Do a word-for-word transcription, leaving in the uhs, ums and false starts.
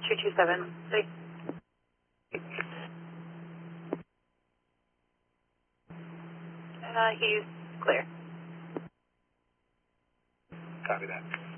two two seven, three. Uh, he's clear. Copy that.